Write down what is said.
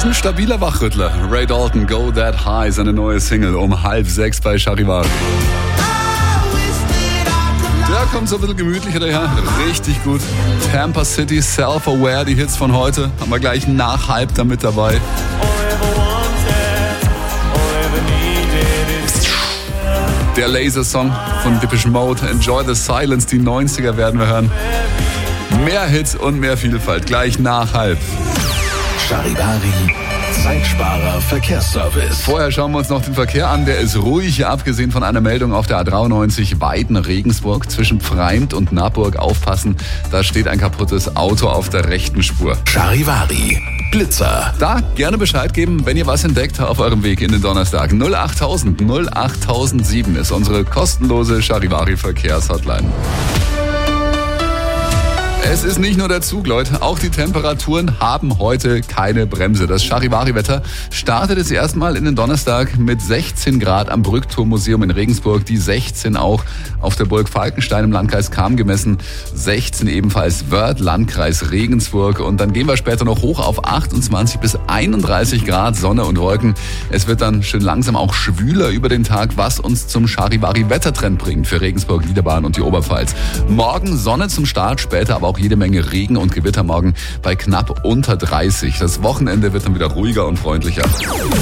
ist ein stabiler Wachrüttler. Ray Dalton, Go That High, seine neue Single um 5:30 bei Charivari. Der kommt so ein bisschen gemütlicher daher. Richtig gut. Tampa City, Self-Aware, die Hits von heute. Haben wir gleich nach halb damit dabei. Der Laser-Song von Depeche Mode, Enjoy the Silence, die 90er werden wir hören. Mehr Hits und mehr Vielfalt, gleich nach halb. Charivari, Zeitsparer Verkehrsservice. Vorher schauen wir uns noch den Verkehr an. Der ist ruhig, abgesehen von einer Meldung auf der A93 Weiden-Regensburg zwischen Pfreimd und Naburg. Aufpassen, da steht ein kaputtes Auto auf der rechten Spur. Charivari, Blitzer. Da gerne Bescheid geben, wenn ihr was entdeckt auf eurem Weg in den Donnerstag. 08000 08007 ist unsere kostenlose Charivari Verkehrshotline. Es ist nicht nur der Zug, Leute, auch die Temperaturen haben heute keine Bremse. Das Charivari-Wetter startet jetzt erstmal in den Donnerstag mit 16 Grad am Brückturmmuseum in Regensburg, die 16 auch auf der Burg Falkenstein im Landkreis Cham gemessen, 16 ebenfalls Wörth, Landkreis Regensburg, und dann gehen wir später noch hoch auf 28 bis 31 Grad, Sonne und Wolken. Es wird dann schön langsam auch schwüler über den Tag, was uns zum Charivari-Wettertrend bringt für Regensburg, Niederbayern und die Oberpfalz. Morgen Sonne zum Start, später aber auch jede Menge Regen und Gewitter morgen bei knapp unter 30. Das Wochenende wird dann wieder ruhiger und freundlicher.